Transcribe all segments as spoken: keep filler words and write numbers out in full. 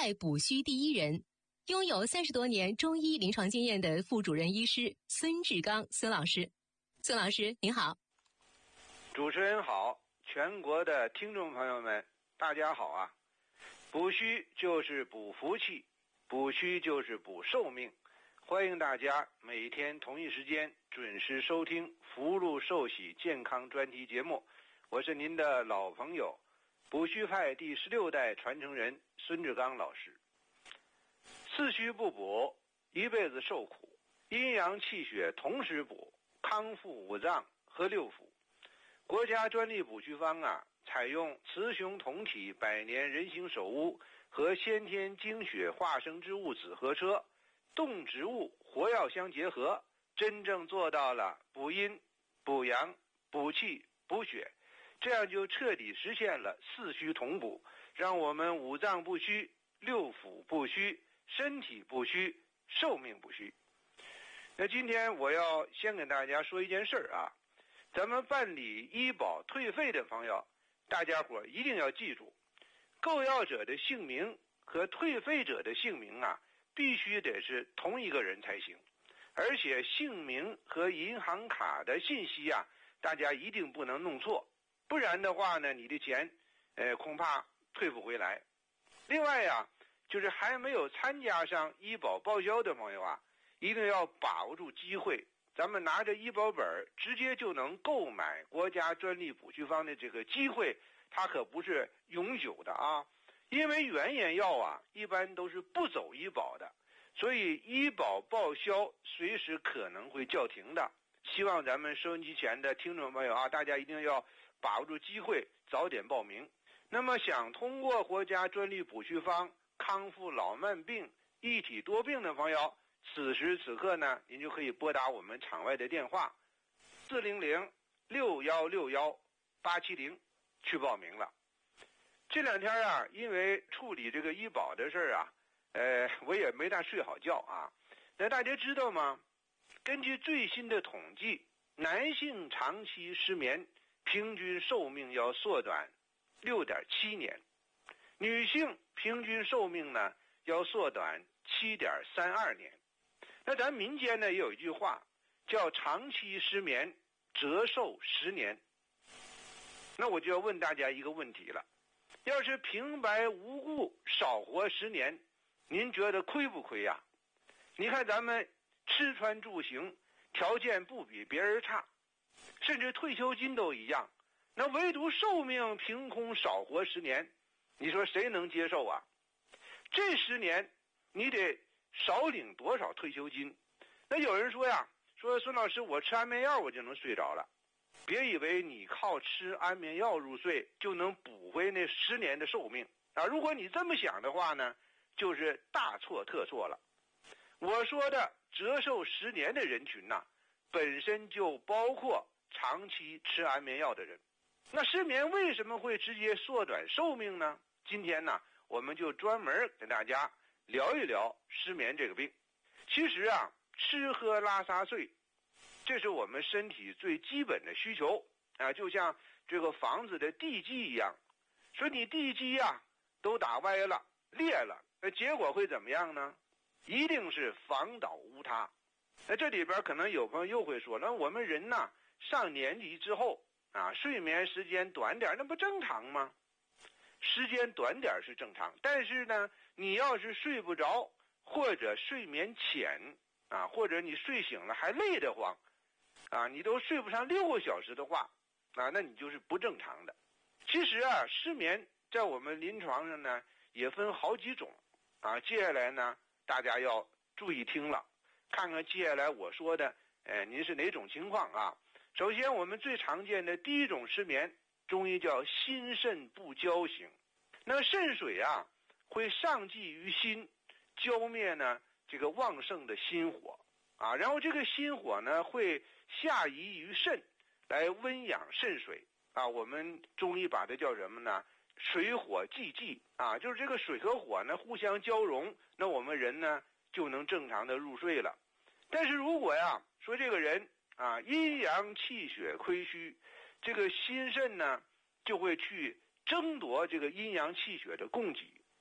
派补虚第一人，拥有三十多年中医临床经验的副主任医师孙志刚孙老师。孙老师您好。 主持人好，全国的听众朋友们大家好啊。补虚就是补福气，补虚就是补寿命，欢迎大家每天同一时间准时收听福禄寿喜健康专题节目。我是您的老朋友补虚派第十六代传承人孙志刚老师。四虚不补，一辈子受苦，阴阳气血同时补，康复五脏和六腑。国家专利补虚方啊，采用雌雄同体百年人形首乌和先天精血化生之物子合车，动植物活药相结合，真正做到了补阴、补阳、补气、补血，这样就彻底实现了四虚同补，让我们五脏不虚，六腑不虚，身体不虚，寿命不虚。那今天我要先跟大家说一件事儿啊，咱们办理医保退费的朋友，大家伙一定要记住，购药者的姓名和退费者的姓名啊，必须得是同一个人才行。而且姓名和银行卡的信息啊，大家一定不能弄错，不然的话呢，你的钱呃恐怕退不回来。另外呀，就是还没有参加上医保报销的朋友啊，一定要把握住机会，咱们拿着医保本直接就能购买国家专利补虚方的这个机会，它可不是永久的啊。因为原研药啊，一般都是不走医保的，所以医保报销随时可能会叫停的。希望咱们收音机前的听众朋友啊，大家一定要把握住机会，早点报名。那么想通过国家专利补虚方康复老慢病、一体多病的朋友，此时此刻呢，您就可以拨打我们场外的电话四零零六一六一八七零去报名了。这两天啊，因为处理这个医保的事儿啊，呃，我也没大睡好觉啊。那大家知道吗？根据最新的统计，男性长期失眠平均寿命要缩短 六点七年，女性平均寿命呢要缩短 七点三二年。那咱民间呢也有一句话叫长期失眠折寿十年。那我就要问大家一个问题了，要是平白无故少活十年，您觉得亏不亏呀？你看咱们吃穿住行条件不比别人差，甚至退休金都一样，那唯独寿命凭空少活十年，你说谁能接受啊？这十年你得少领多少退休金？那有人说呀，说孙老师，我吃安眠药我就能睡着了。别以为你靠吃安眠药入睡就能补回那十年的寿命啊！如果你这么想的话呢，就是大错特错了。我说的折寿十年的人群呐、啊，本身就包括长期吃安眠药的人。那失眠为什么会直接缩短寿命呢？今天呢，我们就专门跟大家聊一聊失眠这个病。其实啊，吃喝拉撒睡，这是我们身体最基本的需求啊，就像这个房子的地基一样。说你地基啊都打歪了、裂了，那结果会怎么样呢？一定是房倒屋塌。那这里边可能有朋友又会说，那我们人呐上年纪之后啊，睡眠时间短点，那不正常吗？时间短点是正常，但是呢，你要是睡不着，或者睡眠浅啊，或者你睡醒了还累得慌啊，你都睡不上六个小时的话啊，那你就是不正常的。其实啊，失眠在我们临床上呢也分好几种啊。接下来呢，大家要注意听了，看看接下来我说的，呃，您是哪种情况啊？首先，我们最常见的第一种失眠，中医叫心肾不交型。那肾水啊，会上济于心，浇灭呢这个旺盛的心火啊，然后这个心火呢会下移于肾，来温养肾水啊。我们中医把它叫什么呢？水火既济啊，就是这个水和火呢互相交融，那我们人呢就能正常的入睡了。但是如果呀说这个人啊阴阳气血亏虚，这个心肾呢就会去争夺这个阴阳气血的供给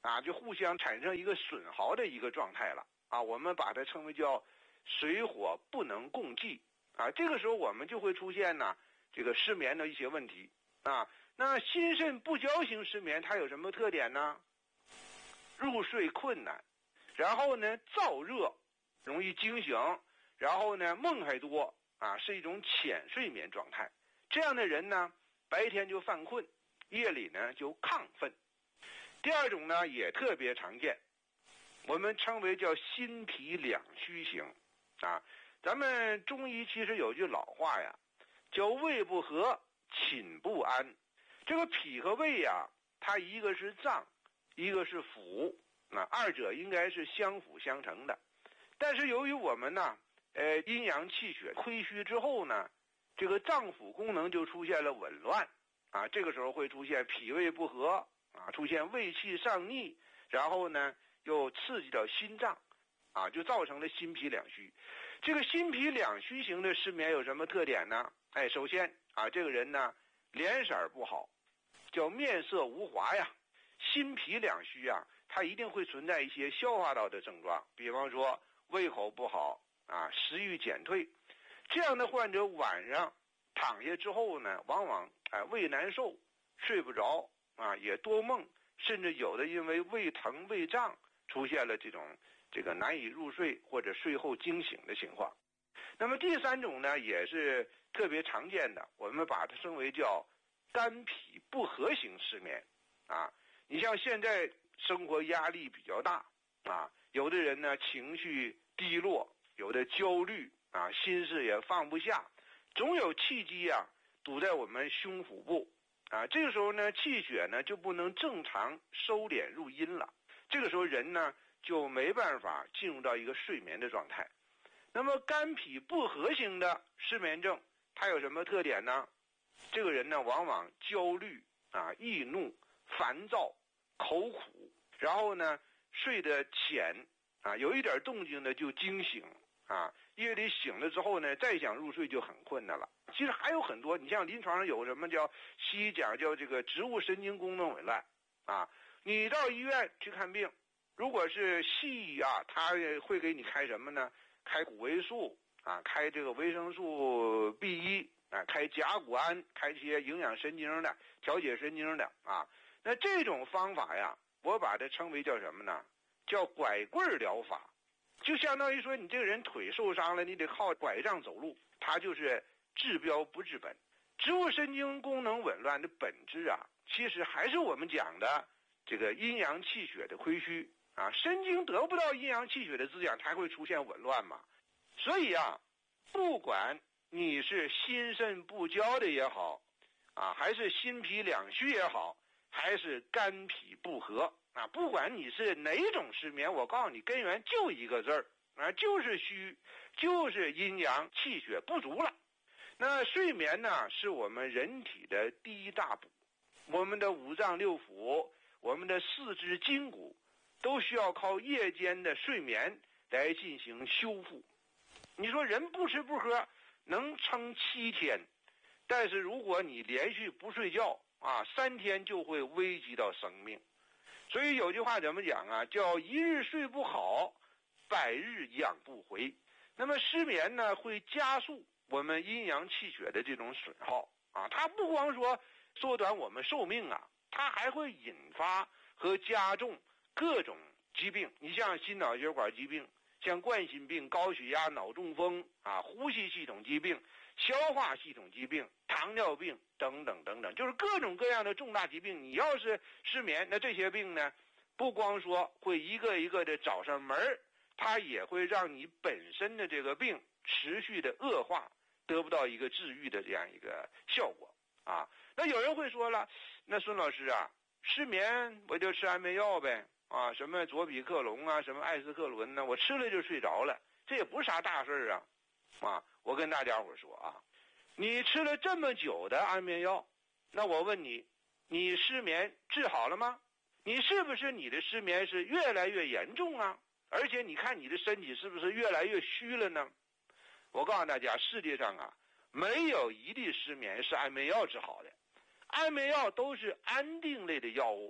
啊，就互相产生一个损耗的一个状态了啊，我们把它称为叫水火不能共济啊，这个时候我们就会出现呢这个失眠的一些问题啊。那心肾不交型失眠它有什么特点呢？入睡困难，然后呢燥热，容易惊醒，然后呢梦还多啊，是一种浅睡眠状态。这样的人呢白天就犯困，夜里呢就亢奋。第二种呢也特别常见，我们称为叫心脾两虚型啊。咱们中医其实有句老话呀，叫胃不和寝不安。这个脾和胃呀，它一个是脏，一个是腑，那二者应该是相辅相成的。但是由于我们呢呃阴阳气血亏虚之后呢，这个脏腑功能就出现了紊乱啊，这个时候会出现脾胃不和啊，出现胃气上逆，然后呢又刺激到心脏啊，就造成了心脾两虚。这个心脾两虚型的失眠有什么特点呢？哎，首先啊，这个人呢脸色不好，叫面色无华呀。心脾两虚啊，它一定会存在一些消化道的症状，比方说胃口不好啊，食欲减退。这样的患者晚上躺下之后呢，往往哎胃难受，睡不着啊，也多梦，甚至有的因为胃疼胃胀出现了这种这个难以入睡或者睡后惊醒的情况。那么第三种呢也是特别常见的，我们把它称为叫肝脾不和型失眠啊。你像现在生活压力比较大啊，有的人呢情绪低落，有的焦虑啊，心事也放不下，总有气机啊堵在我们胸腹部啊，这个时候呢气血呢就不能正常收敛入阴了，这个时候人呢就没办法进入到一个睡眠的状态。那么肝脾不和型的失眠症它有什么特点呢？这个人呢往往焦虑啊、易怒、烦躁、口苦，然后呢睡得浅啊，有一点动静呢就惊醒啊，夜里醒了之后呢再想入睡就很困难了。其实还有很多，你像临床上有什么叫西医讲叫这个植物神经功能紊乱啊，你到医院去看病，如果是西医啊，他会给你开什么呢？开谷维素啊，开这个维生素 B 一啊，开甲钴胺，开这些营养神经的、调节神经的啊。那这种方法呀，我把它称为叫什么呢？叫拐棍疗法，就相当于说你这个人腿受伤了，你得靠拐杖走路，它就是治标不治本。植物神经功能紊乱的本质啊，其实还是我们讲的这个阴阳气血的亏虚啊，神经得不到阴阳气血的滋养，才会出现紊乱嘛。所以啊，不管你是心肾不交的也好啊，还是心脾两虚也好，还是肝脾不和啊，不管你是哪种失眠，我告诉你根源就一个字儿啊，就是虚，就是阴阳气血不足了。那睡眠呢是我们人体的第一大补，我们的五脏六腑，我们的四肢筋骨都需要靠夜间的睡眠来进行修复。你说人不吃不喝能撑七天，但是如果你连续不睡觉啊，三天就会危及到生命。所以有句话怎么讲啊，叫一日睡不好，百日养不回。那么失眠呢会加速我们阴阳气血的这种损耗啊，它不光说缩短我们寿命啊，它还会引发和加重各种疾病。你像心脑血管疾病，像冠心病、高血压、脑中风啊，呼吸系统疾病、消化系统疾病、糖尿病等等等等，就是各种各样的重大疾病。你要是失眠，那这些病呢不光说会一个一个的找上门，它也会让你本身的这个病持续的恶化，得不到一个治愈的这样一个效果啊。那有人会说了，那孙老师啊，失眠我就吃安眠药呗啊，什么左比克隆啊，什么艾司克伦呢，我吃了就睡着了，这也不是啥大事啊啊。我跟大家伙说啊，你吃了这么久的安眠药，那我问你，你失眠治好了吗？你是不是你的失眠是越来越严重啊？而且你看你的身体是不是越来越虚了呢？我告诉大家，世界上啊，没有一例失眠是安眠药治好的，安眠药都是安定类的药物，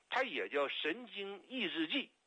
它也叫神经抑制剂。